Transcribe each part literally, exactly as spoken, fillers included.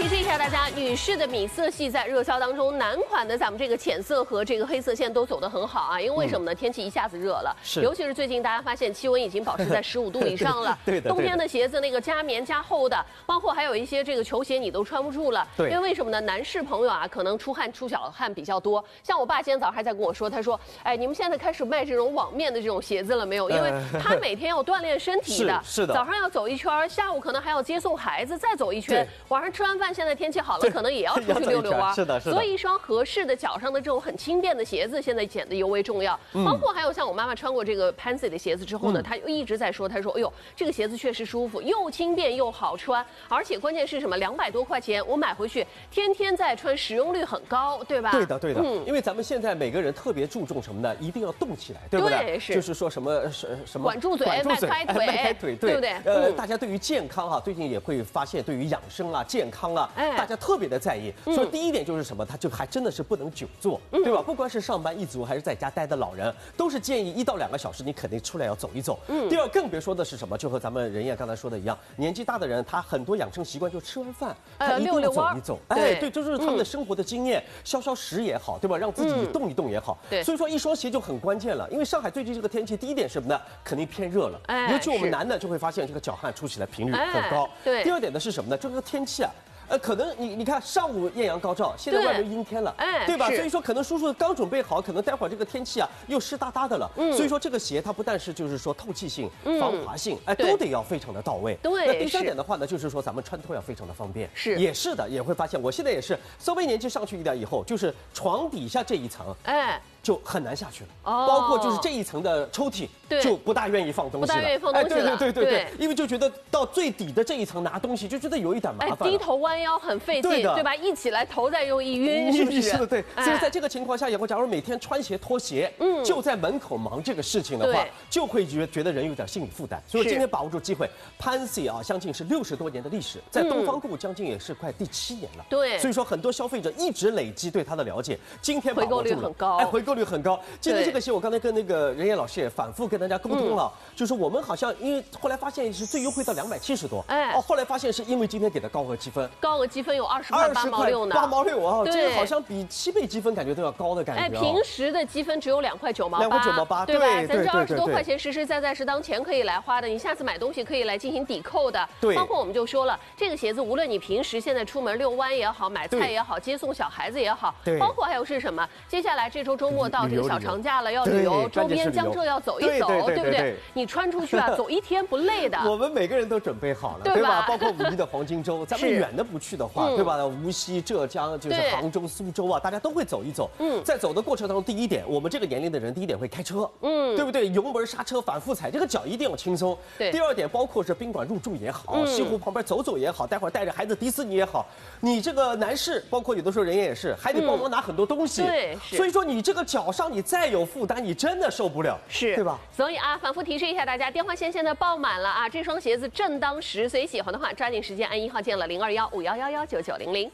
提示一下大家，女士的米色系在热销当中，男款的咱们这个浅色和这个黑色线都走得很好啊。因为为什么呢？天气一下子热了， 是， 尤其是最近大家发现气温已经保持在十五度以上了。 对的。 冬天的鞋子那个加棉加厚的，包括还有一些这个球鞋你都穿不住了。 对。 因为为什么呢？男士朋友啊，可能出汗出小汗比较多。像我爸今天早上还在跟我说，他说：“哎，你们现在开始卖这种网面的这种鞋子了没有？因为他每天要锻炼身体的， 是, 是的， 早上要走一圈，下午可能还要接送孩子，再走一圈。晚上吃完饭，现在天气好了，可能也要出去溜溜弯。 是的，是的。 所以一双合适的脚上的这种很轻便的鞋子，现在显得尤为重要。嗯、包括还有像我妈妈穿过这个 Pansy 的鞋子之后呢，嗯、她又一直在说，她说：“哎呦，这个鞋子确实舒服，又轻便又好穿，而且关键是什么？两百多块钱，我买回去天天在穿，使用率很高，对吧？” 对的，对的。嗯、因为咱们现在每个人特别注重什么呢？一定要动起来，对不对？ 对，是。 就是说什么什什么管住嘴，迈开腿， 迈开腿， 对不对？ 呃，大家对于健康哈、啊，最近也会发现，对于养生啊、健康啊，哎、大家特别的在意。所以第一点就是什么？他就还真的是不能久坐，嗯、对吧？不管是上班一族还是在家待的老人，都是建议一到两个小时你肯定出来要走一走。嗯。第二，更别说的是什么？就和咱们任燕刚才说的一样，年纪大的人他很多养生习惯，就吃完饭他一定要走一走。 呃、 哎，对，这就是他们的生活的经验，消消食也好，对吧？让自己动一动也好。 对。 所以说一双鞋就很关键了，因为上海最近这个天气，第一点是什么呢？肯定偏热了。哎。尤其我们男的就会发现这个脚汗出起来频率很高。 对。 第二点呢是什么呢？这个天气啊。呃，可能你你看上午艳阳高照，现在外面阴天了，哎，对吧？所以说可能叔叔刚准备好，可能待会儿这个天气啊又湿哒哒的了，嗯，所以说这个鞋它不但是就是说透气性、嗯、防滑性，哎，都得要非常的到位。 对。 那第三点的话呢，就是说咱们穿脱要非常的方便， 是， 也是的，也会发现我现在也是稍微年纪上去一点以后，就是床底下这一层，哎。就很难下去了，哦，包括就是这一层的抽屉，就不大愿意放东西了， 不大愿意放东西了， 哎，对对对对对，因为就觉得到最底的这一层拿东西就觉得有一点麻烦， 哎，低头弯腰很费劲，对吧？一起来头再又一晕，是不是？ 是的，对。所以在这个情况下，以后假如每天穿鞋脱鞋，嗯，就在门口忙这个事情的话，就会觉觉得人有点心理负担。所以今天把握住机会 ，Pansy 啊，将近是六十多年的历史，在东方购将近也是快第七年了， 对。 所以说很多消费者一直累积对它的了解，今天回购率很高， 哎，回购率很高。今天这个鞋，我刚才跟那个任燕老师也反复跟大家沟通了，嗯、就是我们好像因为后来发现是最优惠到两百七十多，哎，哦，后来发现是因为今天给的高额积分， 高额积分有二十块八毛六呢， 八毛六啊，这个好像比七倍积分感觉都要高的感觉。 哎，平时的积分只有两块九毛八， 两块九毛八， 对吧？咱这二十多块钱实实在在是当钱可以来花的，你下次买东西可以来进行抵扣的。 对， 包括我们就说了，这个鞋子无论你平时现在出门遛弯也好，买菜也好，接送小孩子也好，对，包括还有是什么？接下来这周周末到这个小长假了，要旅游。周边江浙要走一走，对不对？你穿出去啊，走一天不累的。 我们每个人都准备好了，对吧？包括五一的黄金周，咱们远的不去的话，对吧？无锡、浙江，就是杭州、苏州啊，大家都会走一走。嗯，在走的过程当中，第一点，我们这个年龄的人，第一点会开车，嗯，对不对？油门刹车反复踩，这个脚一定要轻松。 对。 第二点，包括是宾馆入住也好，西湖旁边走走也好，待会儿带着孩子迪士尼也好，你这个男士，包括有的时候人也是，还得帮忙拿很多东西。 对。 所以说你这个脚上你再有负担，你真的受不了。 是， 对吧？ 所以啊，反复提示一下大家，电话线现在爆满了啊！这双鞋子正当时，所以喜欢的话，抓紧时间按一号键了，零二幺五幺幺幺九九零零。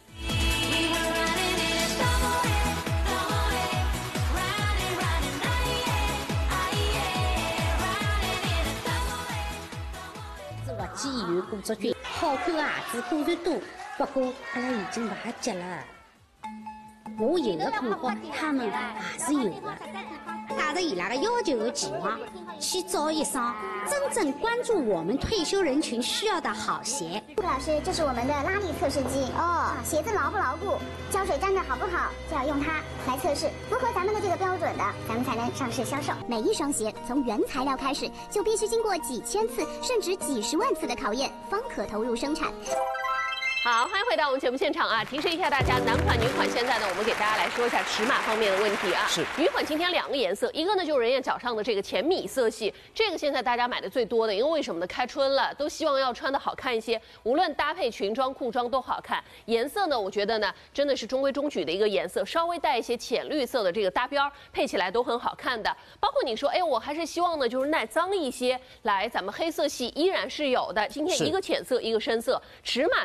是滑稽演员工作卷，好看的鞋子果然多，不过阿拉已经不还急了。我有的困惑，他们也是有的。带着伊拉的要求和期望，去找一双真正关注我们退休人群需要的好鞋。 顾老师，这是我们的拉力测试机哦，鞋子牢不牢固，胶水粘的好不好，就要用它来测试，符合咱们的这个标准的，咱们才能上市销售。每一双鞋从原材料开始，就必须经过几千次甚至几十万次的考验，方可投入生产。 好，欢迎回到我们节目现场啊！提示一下大家，男款、女款，现在呢，我们给大家来说一下尺码方面的问题啊。 是。 女款今天两个颜色，一个呢就是人家脚上的这个浅米色系，这个现在大家买的最多的，因为为什么呢？开春了，都希望要穿的好看一些，无论搭配裙装、裤装都好看。颜色呢，我觉得呢，真的是中规中矩的一个颜色，稍微带一些浅绿色的这个搭边，配起来都很好看的。包括你说，哎，我还是希望呢，就是耐脏一些，来，咱们黑色系依然是有的。今天一个浅色，一个深色，尺码呢是从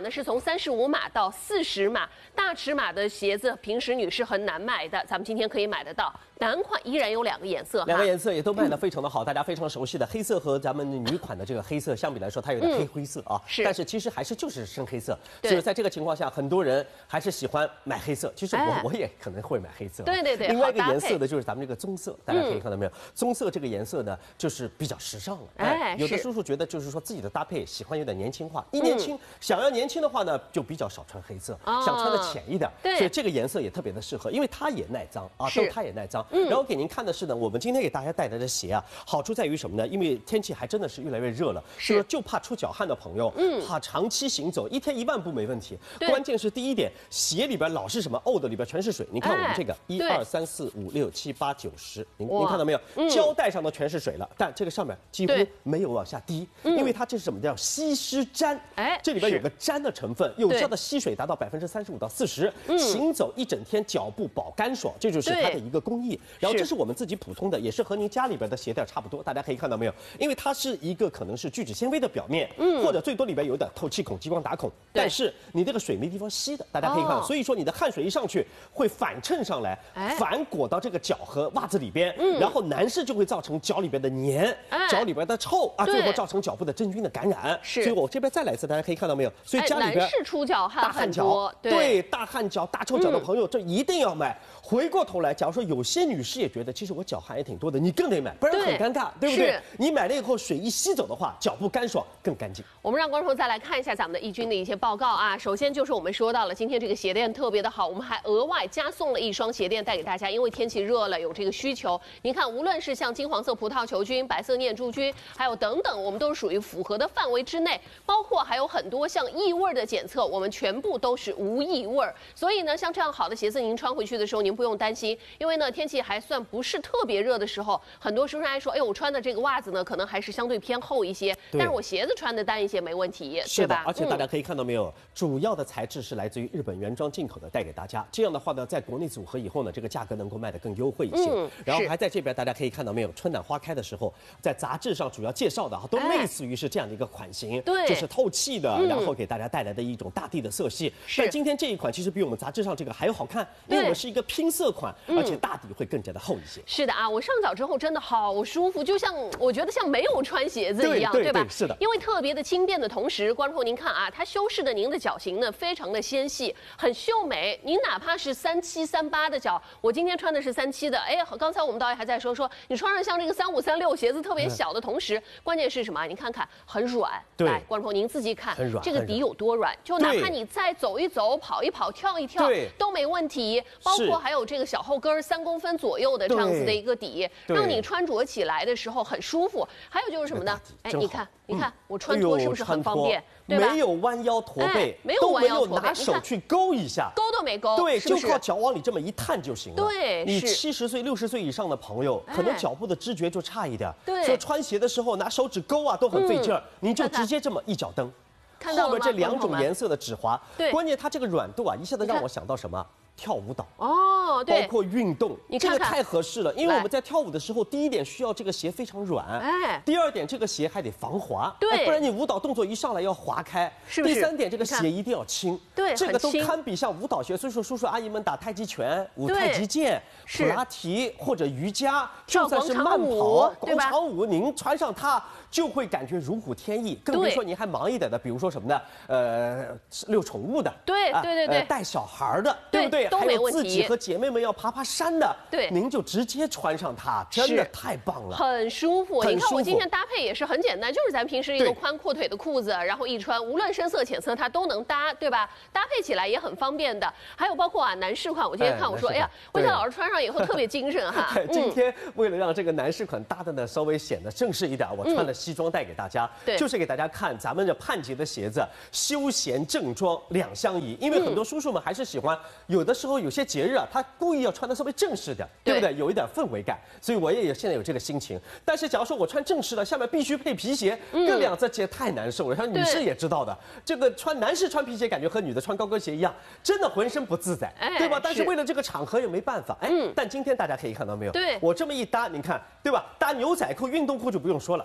三十五码到四十码，大尺码的鞋子平时女士很难买的，咱们今天可以买得到。男款依然有两个颜色， 两个颜色也都卖得非常的好，嗯、大家非常熟悉的黑色和咱们女款的这个黑色相比来说，它有点黑灰色啊，嗯、但是其实还是就是深黑色。所以在这个情况下，很多人还是喜欢买黑色。其实我、哎、我也可能会买黑色、啊。 对对对。 另外一个颜色的就是咱们这个棕色，大家可以看到没有？嗯、棕色这个颜色呢，就是比较时尚了。哎，有的叔叔觉得就是说自己的搭配喜欢有点年轻化，一年轻、嗯、想要年轻的话呢，就比较少穿黑色，哦、想穿的浅一点。对。所以这个颜色也特别的适合，因为它也耐脏啊，都它也耐脏。嗯。然后给您看。的是呢，我们今天给大家带来的鞋啊，好处在于什么呢？因为天气还真的是越来越热了，是就怕出脚汗的朋友，嗯，怕长期行走，一天一万步没问题。关键是第一点，鞋里边老是什么沤的里边全是水。你看我们这个一二三四五六七八九十，您您看到没有？胶带上都全是水了，但这个上面几乎没有往下滴，因为它这是什么叫吸湿粘？哎，这里边有个粘的成分，有效的吸水达到百分之三十五到四十，行走一整天脚部保干爽，这就是它的一个工艺。然后这是我们自己普通的，也是和您家里边的鞋垫差不多，大家可以看到没有？因为它是一个可能是聚酯纤维的表面，嗯，或者最多里边有点透气孔、激光打孔，但是你这个水没地方吸的，大家可以看到，哦、所以说你的汗水一上去会反衬上来，哎、反裹到这个脚和袜子里边，嗯、然后男士就会造成脚里边的黏，哎、脚里边的臭啊，最后造成脚部的真菌的感染。是，所以我这边再来一次，大家可以看到没有？所以家里边男士出脚汗大汗脚，对大汗脚、大臭脚的朋友，这一定要买。回过头来，假如说有些女士也觉得，其实我脚汗也挺多的，你更得买，不然很尴尬， 对, 对不对？你买了以后，水一吸走的话，脚部干爽更干净。 我们让观众再来看一下咱们的易军的一些报告啊。首先就是我们说到了今天这个鞋垫特别的好，我们还额外加送了一双鞋垫带给大家，因为天气热了，有这个需求。您看，无论是像金黄色葡萄球菌、白色念珠菌，还有等等，我们都是属于符合的范围之内。包括还有很多像异味的检测，我们全部都是无异味。所以呢，像这样好的鞋子，您穿回去的时候，您不用担心。因为呢，天气还算不是特别热的时候，很多叔叔还说，哎，我穿的这个袜子呢，可能还是相对偏厚一些，但是我鞋子穿的单一些没问题， 是吧？而且大家可以看到没有，嗯、主要的材质是来自于日本原装进口的，带给大家。这样的话呢，在国内组合以后呢，这个价格能够卖得更优惠一些。嗯、然后还在这边，大家可以看到没有，春暖花开的时候，在杂志上主要介绍的都类似于是这样的一个款型，对，就是透气的，嗯、然后给大家带来的一种大地的色系。但今天这一款其实比我们杂志上这个还要好看，因为我们是一个拼色款。而且大底会更加的厚一些。 是的啊，我上脚之后真的好舒服，就像我觉得像没有穿鞋子一样， 对, 对, 对吧？ 是的。因为特别的轻便的同时，观众您看啊，它修饰的您的脚型呢非常的纤细，很秀美。您哪怕是三七三八的脚，我今天穿的是三七的，哎，刚才我们导演还在说说你穿上像这个三五三六鞋子特别小的同时，嗯、关键是什么？您看看很软。 对， 来，观众您自己看， 很软， 这个底有多软，就哪怕你再走一走、跑一跑、跳一跳，都没问题。包括还有这个小后跟三公分左右的这样子的一个底，让你穿着起来的时候很舒服。还有就是什么呢？哎，你看，你看我穿脱是不是很方便？对吧？ 没有弯腰驼背， 没有弯腰驼背， 都没有拿手去勾一下， 勾都没勾。 对，就靠脚往里这么一探就行了。 对， 你七十岁、六十岁以上的朋友，可能脚部的知觉就差一点， 对， 所以穿鞋的时候拿手指勾啊都很费劲儿，您就直接这么一脚蹬。后面这两种颜色的指滑，对，关键它这个软度啊，一下子让我想到什么？跳舞蹈哦，对， 包括运动，这个太合适了。因为我们在跳舞的时候，第一点需要这个鞋非常软，哎，第二点这个鞋还得防滑， 对， 不然你舞蹈动作一上来要滑开。 是不是？ 第三点，这个鞋一定要轻， 对， 这个都堪比像舞蹈鞋。所以说，叔叔阿姨们打太极拳、舞太极剑、普拉提或者瑜伽，就算是慢跑、广场舞，您穿上它就会感觉如虎添翼。更别说您还忙一点的，比如说什么呢？呃，遛宠物的， 对对对对， 带小孩的，对不对？还有自己和姐妹们要爬爬山的，对，您就直接穿上它，真的太棒了， 很舒服。你看我今天搭配也是很简单，就是咱平时一个宽阔腿的裤子，然后一穿，无论深色浅色它都能搭，对吧？搭配起来也很方便的。还有包括啊男士款，我今天看我说，哎呀，魏佳老师穿上以后特别精神哈。 今天为了让这个男士款搭的呢稍微显得正式一点，我穿了西装带给大家，就是给大家看咱们这盼节的鞋子，休闲正装两相宜。因为很多叔叔们还是喜欢，有的时候有些节日啊，他故意要穿的稍微正式点，对不对？有一点氛围感，所以我也有现在有这个心情。但是假如说我穿正式的，下面必须配皮鞋，这两这鞋太难受了。像女士也知道的，这个穿男士穿皮鞋，感觉和女的穿高跟鞋一样，真的浑身不自在，对吧？但是为了这个场合也没办法，哎，但今天大家可以看到没有？对，我这么一搭，您看，对吧？搭牛仔裤、运动裤就不用说了，就更合适。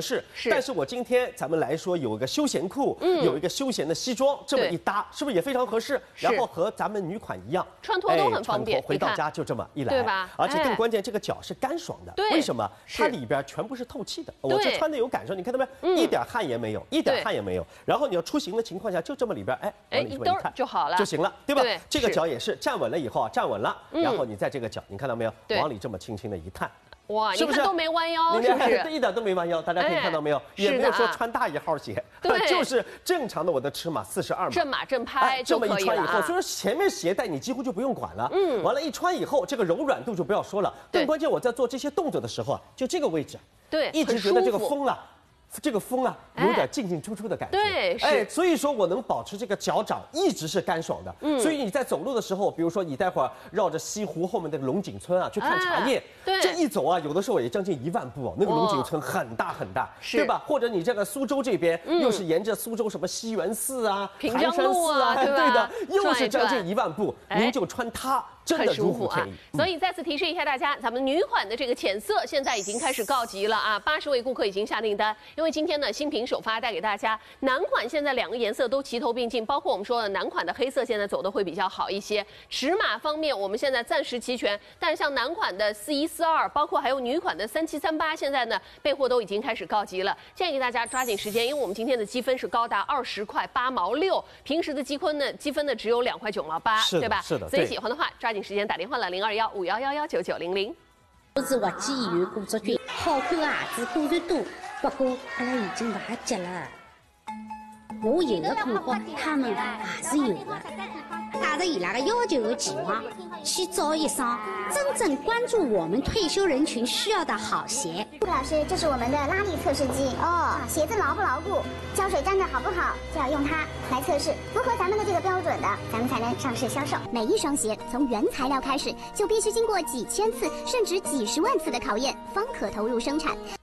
适。 是。 但是我今天咱们来说，有一个休闲裤，嗯，有一个休闲的西装，这么一搭，是不是也非常合适？然后和咱们女款一样， 穿脱都很方便。 回到家就这么一来， 对吧？ 而且更关键，这个脚是干爽的。 对。 为什么？它里边全部是透气的。我这穿的有感受，你看到没？一点汗也没有，一点汗也没有。然后你要出行的情况下，就这么里边，哎， 哎，一兜就好了， 就行了，对吧？ 对。 这个脚也是站稳了以后啊，站稳了，然后你在这个脚，你看到没有？往里这么轻轻的一探。 哇， 是不是都没弯腰？是不是？ 一点都没弯腰，大家可以看到没有？也没有说穿大一号鞋， 对， 就是正常的我的尺码四十二码， 正码正拍这么一穿以后，所以说前面鞋带你几乎就不用管了。嗯，完了，一穿以后，这个柔软度就不要说了。更关键，我在做这些动作的时候啊，就这个位置， 对， 一直觉得这个风啊。这个风啊，有点进进出出的感觉。 对， 哎，所以说我能保持这个脚掌一直是干爽的。嗯，所以你在走路的时候，比如说你待会儿绕着西湖后面的龙井村啊去看茶叶， 对， 这一走啊，有的时候也将近一万步哦。那个龙井村很大很大，对吧？或者你这个苏州这边又是沿着苏州什么西园寺啊、 平江路啊， 对的，又是将近一万步，您就穿它。 很舒服啊，所以再次提示一下大家，咱们女款的这个浅色现在已经开始告急了啊！八十位顾客已经下订单，因为今天呢新品首发带给大家，男款现在两个颜色都齐头并进，包括我们说的男款的黑色现在走的会比较好一些。尺码方面我们现在暂时齐全，但是像男款的四一四二，包括还有女款的三七三八，现在呢备货都已经开始告急了，建议大家抓紧时间，因为我们今天的积分是高达二十块八毛六，平时的积分呢积分呢只有两块九毛八，对吧？ 是的， 所以喜欢的话抓紧时间打电话了零二幺五幺幺幺九九零零。 我是滑稽演员古卓君，好看的孩子果然多，不过阿拉已经不还急了。我有的困惑，他们也是有的。带着伊拉的要求和期望，去找一双真正关注我们退休人群需要的好鞋。 顾老师，这是我们的拉力测试机哦，鞋子牢不牢固，胶水粘的好不好，就要用它来测试，符合咱们的这个标准的，咱们才能上市销售。每一双鞋从原材料开始，就必须经过几千次甚至几十万次的考验，方可投入生产。